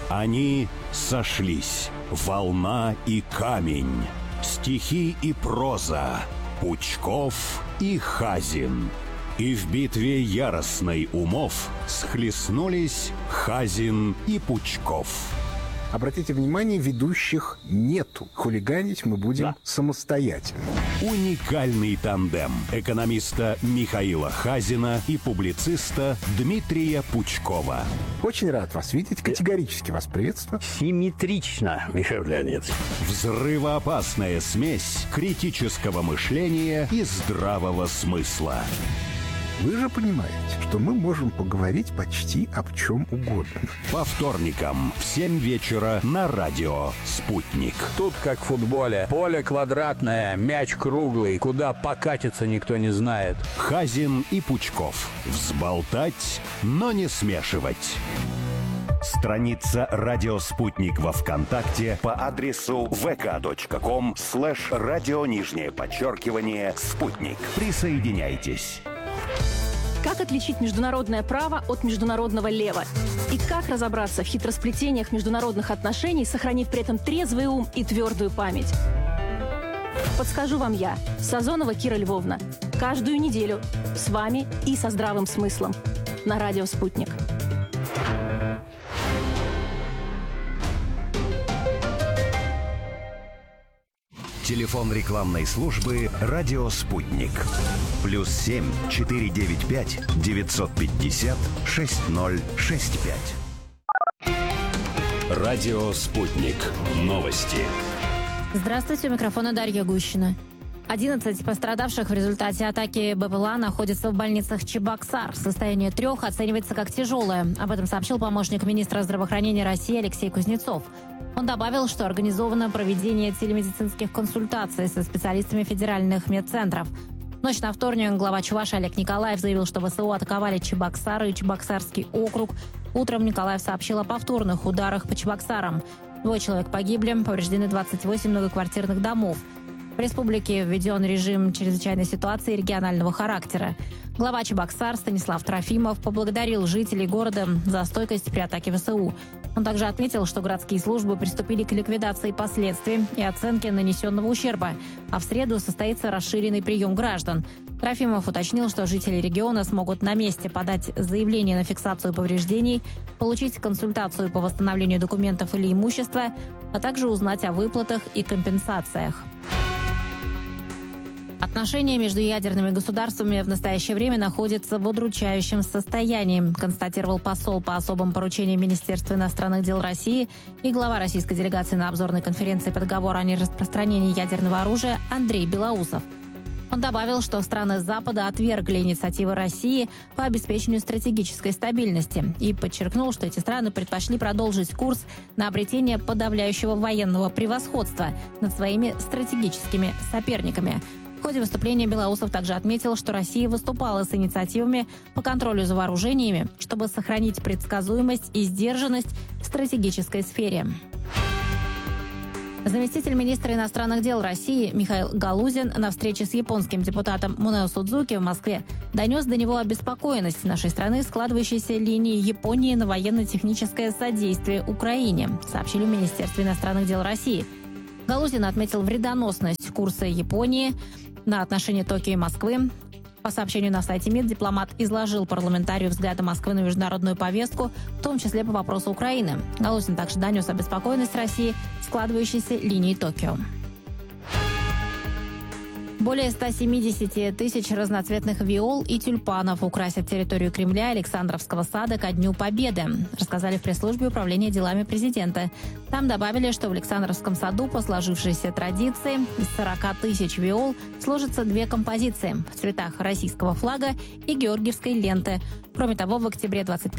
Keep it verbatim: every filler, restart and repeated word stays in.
Они сошлись. Волна и камень, стихи и проза, Пучков и Хазин. И в битве яростной умов схлестнулись Хазин и Пучков. Обратите внимание, ведущих нету. Хулиганить мы будем да. самостоятельно. Уникальный тандем экономиста Михаила Хазина и публициста Дмитрия Пучкова. Очень рад вас видеть. Категорически вас приветствую. Симметрично, Михаил Леонидович. Взрывоопасная смесь критического мышления и здравого смысла. Вы же понимаете, что мы можем поговорить почти об чем угодно. По вторникам в семь вечера на радио «Спутник». Тут как в футболе. Поле квадратное, мяч круглый. Куда покатиться, никто не знает. Хазин и Пучков. Взболтать, но не смешивать. Страница «Радио Спутник» во ВКонтакте по адресу vk.com слэш радио нижнее подчеркивание «Спутник». Присоединяйтесь. Как отличить международное право от международного лева? И как разобраться в хитросплетениях международных отношений, сохранив при этом трезвый ум и твердую память? Подскажу вам я, Сазонова Кира Львовна. Каждую неделю с вами и со здравым смыслом. На радио «Спутник». Телефон рекламной службы «Радио Спутник». Плюс семь четыре девять пять девятьсот пятьдесят шесть ноль шесть пять. Радио Спутник. Новости. Здравствуйте, у микрофона Дарья Гущина. одиннадцать пострадавших в результате атаки БПЛА находятся в больницах Чебоксар. Состояние трех оценивается как тяжелое. Об этом сообщил помощник министра здравоохранения России Алексей Кузнецов. Он добавил, что организовано проведение телемедицинских консультаций со специалистами федеральных медцентров. В ночь на вторник глава Чувашии Олег Николаев заявил, что ВСУ атаковали Чебоксар и Чебоксарский округ. Утром Николаев сообщил о повторных ударах по Чебоксарам. Двое человек погибли, повреждены двадцать восемь многоквартирных домов. В республике введен режим чрезвычайной ситуации регионального характера. Глава Чебоксар Станислав Трофимов поблагодарил жителей города за стойкость при атаке ВСУ. Он также отметил, что городские службы приступили к ликвидации последствий и оценке нанесенного ущерба, а в среду состоится расширенный прием граждан. Трофимов уточнил, что жители региона смогут на месте подать заявление на фиксацию повреждений, получить консультацию по восстановлению документов или имущества, а также узнать о выплатах и компенсациях. Отношения между ядерными государствами в настоящее время находятся в удручающем состоянии, констатировал посол по особым поручениям Министерства иностранных дел России и глава российской делегации на обзорной конференции по договору о нераспространении ядерного оружия Андрей Белоусов. Он добавил, что страны Запада отвергли инициативы России по обеспечению стратегической стабильности и подчеркнул, что эти страны предпочли продолжить курс на обретение подавляющего военного превосходства над своими стратегическими соперниками. В ходе выступления Белоусов также отметил, что Россия выступала с инициативами по контролю за вооружениями, чтобы сохранить предсказуемость и сдержанность в стратегической сфере. Заместитель министра иностранных дел России Михаил Галузин на встрече с японским депутатом Мунео Судзуки в Москве донес до него обеспокоенность нашей страны складывающейся линии Японии на военно-техническое содействие Украине, сообщили в Министерстве иностранных дел России. Галузин отметил вредоносность курса Японии на отношения Токио и Москвы. По сообщению на сайте МИД, дипломат изложил парламентарию взгляды Москвы на международную повестку, в том числе по вопросу Украины. Галузин также донес обеспокоенность России складывающейся линии Токио. Более ста семидесяти тысяч разноцветных виол и тюльпанов украсят территорию Кремля и Александровского сада ко Дню Победы, рассказали в пресс-службе управления делами президента. Там добавили, что в Александровском саду по сложившейся традиции из сорока тысяч виол сложатся две композиции в цветах российского флага и георгиевской ленты. Кроме того, в октябре двадцать